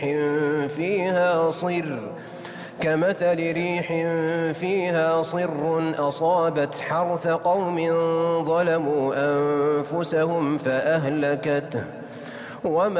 فيها صر كمثل ريح فيها صر أصابت حرث قوم ظلموا أنفسهم فأهلكته وما